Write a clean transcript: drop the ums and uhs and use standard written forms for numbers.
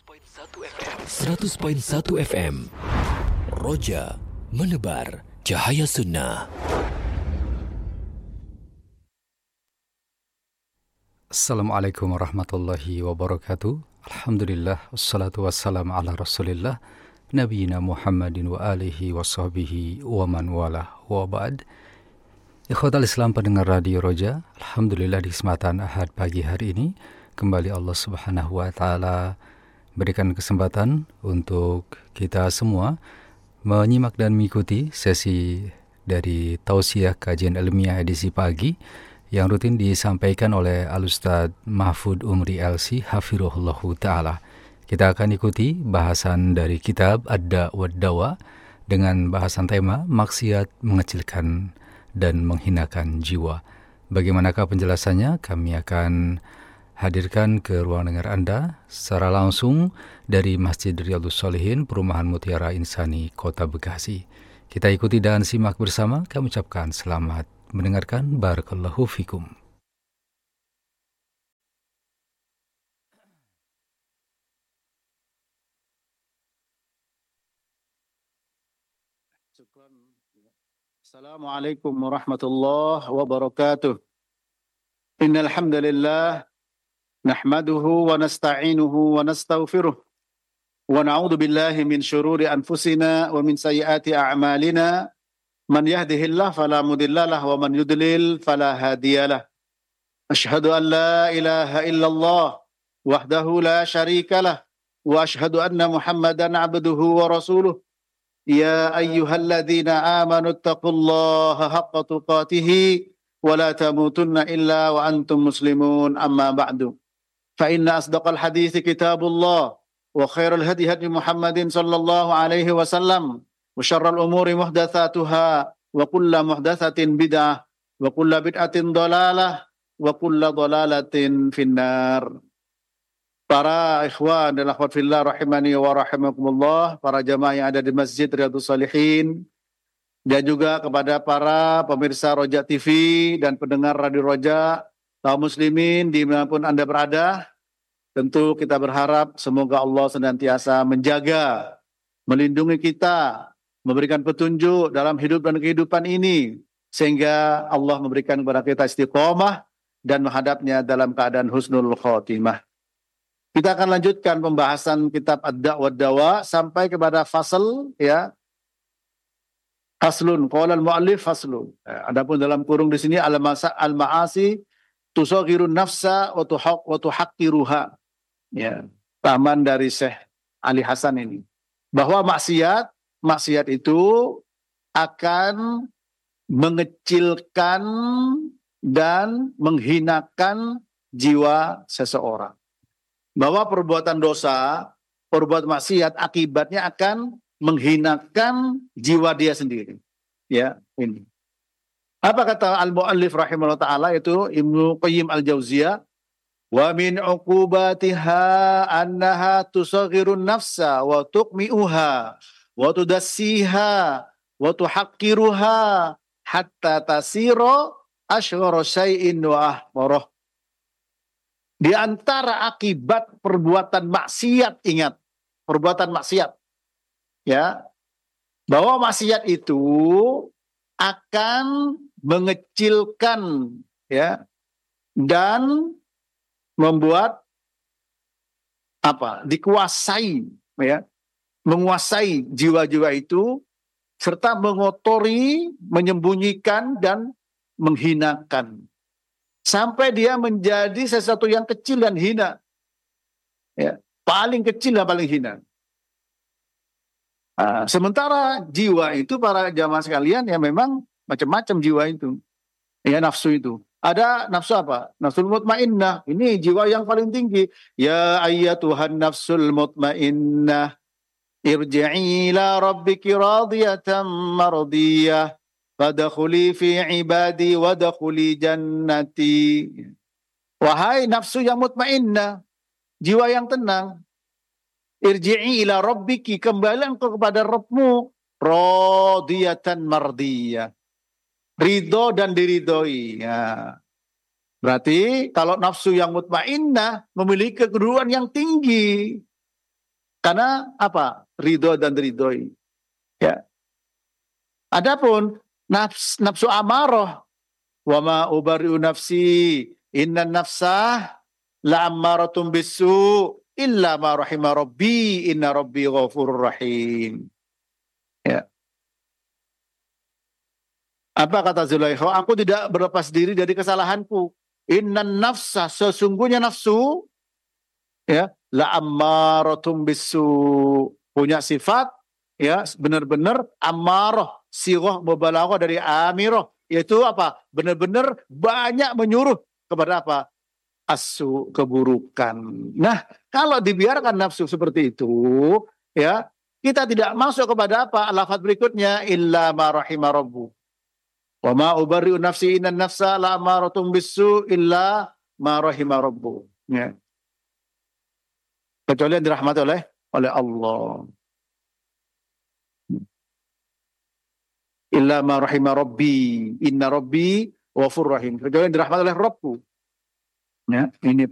100.1 FM Roja menebar cahaya sunnah. Assalamualaikum warahmatullahi wabarakatuh. Alhamdulillah, wassalatu wassalamu ala rasulillah Nabiyina Muhammadin wa alihi wa sahbihi wa man wala wa ba'd. Ikhwatal Islam pendengar Radio Roja, Alhamdulillah di kesempatan Ahad pagi hari ini kembali Allah Subhanahu wa Ta'ala berikan kesempatan untuk kita semua menyimak dan mengikuti sesi dari Tausiah Kajian Ilmiah edisi pagi yang rutin disampaikan oleh Al-Ustaz Mahfud Umri LC Hafirullahu Ta'ala. Kita akan ikuti bahasan dari kitab Ad-Da' wad-Dawa dengan bahasan tema maksiat mengecilkan dan menghinakan jiwa. Bagaimanakah penjelasannya? Kami akan hadirkan ke ruang dengar Anda secara langsung dari Masjid Riyadhus Shalihin, Perumahan Mutiara Insani, Kota Bekasi. Kita ikuti dan simak bersama. Kami ucapkan selamat mendengarkan. Barakallahu fikum. Assalamualaikum warahmatullahi wabarakatuh. Innal hamdalillah nahmaduhu wa nasta'inuhu wa nastaghfiruh wa na'udzu billahi min syururi anfusina wa min sayyiati a'malina man yahdihillahu fala mudhillalah wa man yudlil fala hadiyalah. Asyhadu an la ilaha illallah wahdahu la syarikalah wa asyhadu anna Muhammadan 'abduhu wa rasuluh. Ya ayyuhalladzina amanu taqullaha haqqa tuqatih wa la tamutunna illa wa antum muslimun, amma ba'du. Fa inna asdaqal hadithi kitabullah wa khairal hadi hadi Muhammadin sallallahu alaihi wasallam wa syarral umuri muhdatsatuha wa kullu muhdatsatin bid'ah wa kullu bid'atin dhalalah wa kullu dhalalatin finnar. Para ikhwan dan akhwat fillah rahimani wa rahimakumullah, para jamaah yang ada di Masjid Riyadhus Shalihin, dan juga kepada para pemirsa Roja TV dan pendengar Radio Roja, kaum muslimin dimanapun Anda berada, tentu kita berharap semoga Allah senantiasa menjaga, melindungi kita, memberikan petunjuk dalam hidup dan kehidupan ini, sehingga Allah memberikan kepada kita istiqomah dan menghadapnya dalam keadaan husnul khotimah. Kita akan lanjutkan pembahasan kitab Ad-Da' wad-Dawa sampai kepada fasal, ya. Faslun, qala al-mu'allif faslun. Adapun dalam kurung di sini al-ma'asi tusaghirun nafsa wa tuhaqqiruha. Ya, taman dari Syekh Ali Hasan ini. Bahwa maksiat itu akan mengecilkan dan menghinakan jiwa seseorang. Bahwa perbuatan dosa, perbuatan maksiat akibatnya akan menghinakan jiwa dia sendiri. Ya, ini. Apa kata al-muallif rahimahullah ta'ala, itu Ibnu Qayyim al-Jauziyah, wa min uqubatiha annaha tusaghirun nafsa wa tuqmi'uha wa tudassiha wa tuhaqqiruha hatta tasira asghara syai'in wa ahbarah. Di antara akibat perbuatan maksiat, ingat, perbuatan maksiat, ya, bahwa maksiat itu akan mengecilkan, ya, dan membuat dikuasai, ya, menguasai jiwa-jiwa itu serta mengotori, menyembunyikan dan menghinakan sampai dia menjadi sesuatu yang kecil dan hina, ya, paling kecil dan paling hina. Sementara jiwa itu, para jamaah sekalian, ya memang macam-macam jiwa itu, ya, nafsu itu. Ada nafsu apa? Nafsul mutmainnah. Ini jiwa yang paling tinggi. Ya ayyatuhan nafsul mutmainnah, irji'i ila rabbiki radiyatan mardiyah, fadkhuli fi ibadi wadkhuli jannati. Wahai nafsu yang mutmainnah, jiwa yang tenang, irji'i ila rabbiki, kembali engkau kepada Rabbmu, radiyatan mardiyah, ridho dan diridhoi. Ya. Berarti kalau nafsu yang mutmainnah memiliki kedudukan yang tinggi, Karena apa? Ridho dan ridhoi. Ya. Adapun nafsu amarah, wa ma ubari'u nafsi, innan nafsah la'ammaratun bisu illa ma rahima rabbi, inna rabbi ghafurur rahim. Ya. Apa kata Zulaikha? Aku tidak berlepas diri dari kesalahanku. Innan nafsa, sesungguhnya nafsu, ya, la'ammaratun bisu, punya sifat, ya, benar-benar amarah, sirah mubalaghah dari amirah, yaitu apa? Benar-benar banyak menyuruh kepada apa? Asu, keburukan. Nah, kalau dibiarkan nafsu seperti itu, ya, kita tidak masuk kepada apa? Lafaz berikutnya, illa ma rahima rabbu. Wa ma ubari'u nafsi innan nafsa la'amaratun bisu illa ma rahima rabbu. Ya. Kecuali yang dirahmati oleh Allah. Illa ma rahima rabbi, inna rabbi ghafurur rahim. Kecuali yang dirahmati oleh Rabbku. Ya, ini